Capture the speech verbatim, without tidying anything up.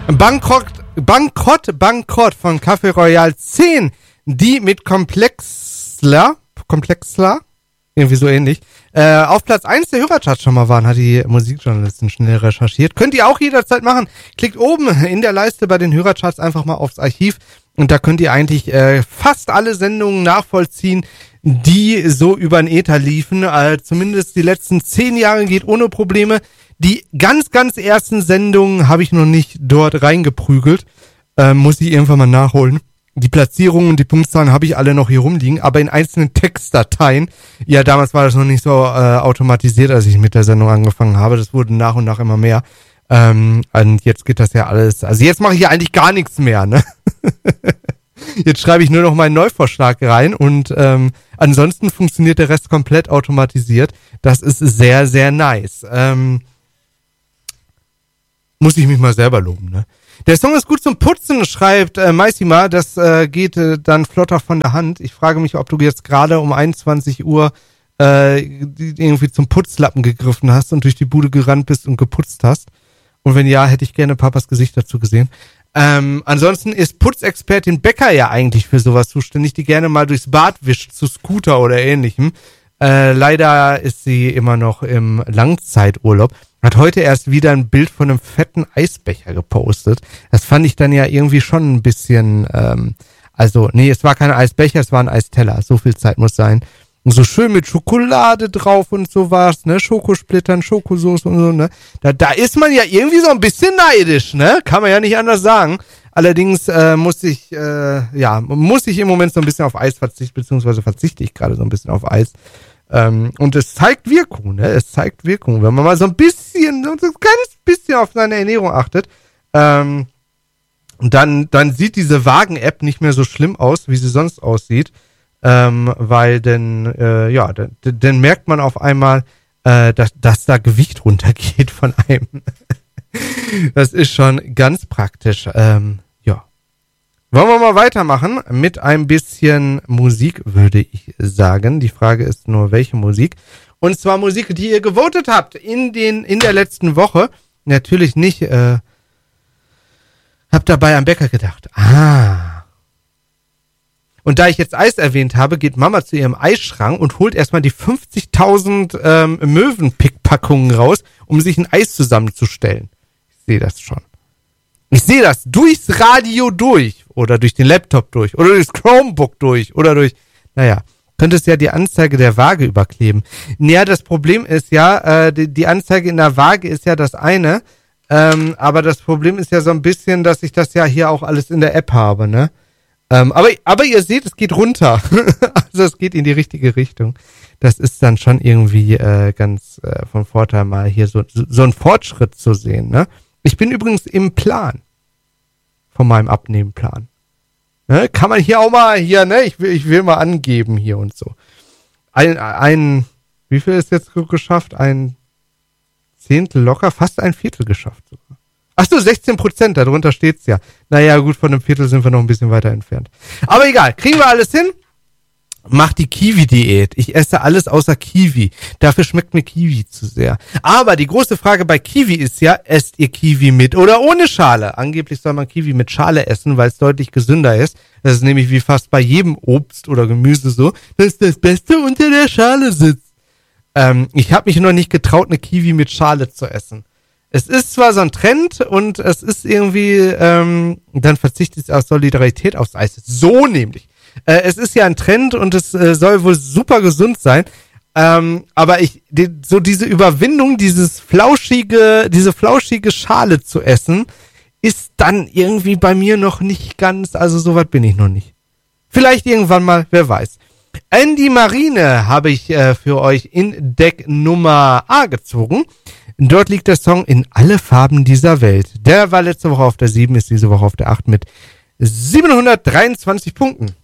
Bankrott, Bankrott, Bankrott von Café Royal zehn, die mit Komplexler, Komplexler, irgendwie so ähnlich, äh, auf Platz eins der Hörercharts schon mal waren, hat die Musikjournalistin schnell recherchiert. Könnt ihr auch jederzeit machen. Klickt oben in der Leiste bei den Hörercharts einfach mal aufs Archiv und da könnt ihr eigentlich äh, fast alle Sendungen nachvollziehen, die so über den Äther liefen. Äh, zumindest die letzten zehn Jahre geht ohne Probleme. Die ganz, ganz ersten Sendungen habe ich noch nicht dort reingeprügelt. Äh, muss ich irgendwann mal nachholen. Die Platzierungen und die Punktzahlen habe ich alle noch hier rumliegen, aber in einzelnen Textdateien. Ja, damals war das noch nicht so äh, automatisiert, als ich mit der Sendung angefangen habe. Das wurde nach und nach immer mehr. Ähm, und jetzt geht das ja alles. Also jetzt mache ich ja eigentlich gar nichts mehr, ne? Jetzt schreibe ich nur noch meinen Neuvorschlag rein und ähm, ansonsten funktioniert der Rest komplett automatisiert. Das ist sehr, sehr nice. Ähm, muss ich mich mal selber loben, ne? Der Song ist gut zum Putzen, schreibt äh, Maisima. Das äh, geht äh, dann flotter von der Hand. Ich frage mich, ob du jetzt gerade um einundzwanzig Uhr äh, irgendwie zum Putzlappen gegriffen hast und durch die Bude gerannt bist und geputzt hast. Und wenn ja, hätte ich gerne Papas Gesicht dazu gesehen. Ähm, ansonsten ist Putzexpertin Becker ja eigentlich für sowas zuständig, die gerne mal durchs Bad wischt, zu Scooter oder ähnlichem. Äh, leider ist sie immer noch im Langzeiturlaub. Hat heute erst wieder ein Bild von einem fetten Eisbecher gepostet. Das fand ich dann ja irgendwie schon ein bisschen, ähm, also, nee, es war kein Eisbecher, es war ein Eisteller. So viel Zeit muss sein. Und so schön mit Schokolade drauf und sowas, ne, Schokosplittern, Schokosauce und so, ne. Da, da ist man ja irgendwie so ein bisschen neidisch, ne, kann man ja nicht anders sagen. Allerdings äh, muss ich, äh, ja, muss ich im Moment so ein bisschen auf Eis verzichten, beziehungsweise verzichte ich gerade so ein bisschen auf Eis. Ähm, und es zeigt Wirkung, ne? Es zeigt Wirkung, wenn man mal so ein bisschen, so ein ganz bisschen auf seine Ernährung achtet. Ähm, und dann, dann sieht diese Wagen-App nicht mehr so schlimm aus, wie sie sonst aussieht. Ähm, weil denn, äh, ja, dann, dann merkt man auf einmal, äh, dass, dass da Gewicht runtergeht von einem. Das ist schon ganz praktisch. Ähm, ja. Wollen wir mal weitermachen mit ein bisschen Musik, würde ich sagen. Die Frage ist nur, welche Musik? Und zwar Musik, die ihr gewotet habt in den in der letzten Woche. Natürlich nicht. Äh, hab dabei an Bäcker gedacht. Ah. Und da ich jetzt Eis erwähnt habe, geht Mama zu ihrem Eisschrank und holt erstmal die fünfzigtausend ähm, Möwenpick-Packungen raus, um sich ein Eis zusammenzustellen. Ich sehe das schon. Ich sehe das durchs Radio durch oder durch den Laptop durch oder durchs Chromebook durch oder durch, naja, könntest ja die Anzeige der Waage überkleben. Naja, das Problem ist ja, äh, die, die Anzeige in der Waage ist ja das eine, ähm, aber das Problem ist ja so ein bisschen, dass ich das ja hier auch alles in der App habe, ne? Ähm, aber, aber ihr seht, es geht runter. Also es geht in die richtige Richtung. Das ist dann schon irgendwie äh, ganz äh, von Vorteil, mal hier so, so, so einen Fortschritt zu sehen, ne? Ich bin übrigens im Plan. Von meinem Abnehmenplan. Ne? Kann man hier auch mal, hier, ne? Ich will, ich will mal angeben hier und so. Ein, ein, wie viel ist jetzt geschafft? Ein Zehntel locker, fast ein Viertel geschafft sogar. Ach so, sechzehn Prozent, darunter steht's ja. Naja, gut, von einem Viertel sind wir noch ein bisschen weiter entfernt. Aber egal, kriegen wir alles hin? Mach die Kiwi-Diät. Ich esse alles außer Kiwi. Dafür schmeckt mir Kiwi zu sehr. Aber die große Frage bei Kiwi ist ja, esst ihr Kiwi mit oder ohne Schale? Angeblich soll man Kiwi mit Schale essen, weil es deutlich gesünder ist. Das ist nämlich wie fast bei jedem Obst oder Gemüse so, dass das Beste unter der Schale sitzt. Ähm, ich habe mich noch nicht getraut, eine Kiwi mit Schale zu essen. Es ist zwar so ein Trend und es ist irgendwie, ähm, dann verzichtet es aus Solidarität aufs Eis. So nämlich. Äh, es ist ja ein Trend und es äh, soll wohl super gesund sein. Ähm, aber ich, die, so diese Überwindung, dieses flauschige, diese flauschige Schale zu essen, ist dann irgendwie bei mir noch nicht ganz, also so weit bin ich noch nicht. Vielleicht irgendwann mal, wer weiß. Andy Marine habe ich äh, für euch in Deck Nummer A gezogen. Dort liegt der Song In alle Farben dieser Welt. Der war letzte Woche auf der sieben, ist diese Woche auf der acht mit siebenhundertdreiundzwanzig Punkten.